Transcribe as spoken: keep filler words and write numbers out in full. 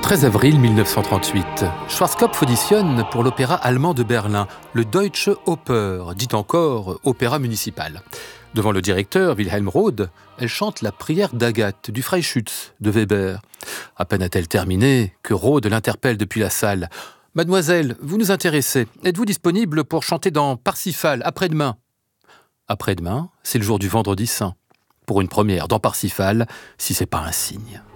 treize avril mille neuf cent trente-huit, Schwarzkopf auditionne pour l'opéra allemand de Berlin, le Deutsche Oper, dit encore opéra municipal. Devant le directeur, Wilhelm Rode, elle chante la prière d'Agathe du Freischütz de Weber. À peine a-t-elle terminé que Rode l'interpelle depuis la salle. « Mademoiselle, vous nous intéressez. Êtes-vous disponible pour chanter dans Parsifal après-demain ?» Après-demain, c'est le jour du vendredi saint. Pour une première dans Parsifal, si c'est pas un signe.